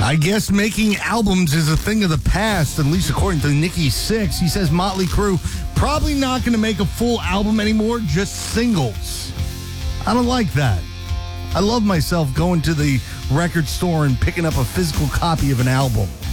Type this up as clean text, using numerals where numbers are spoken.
I guess making albums is a thing of the past, at least according to Nikki Sixx. He says Motley Crue probably not going to make a full album anymore, just singles. I don't like that. I love myself going to the record store and picking up a physical copy of an album.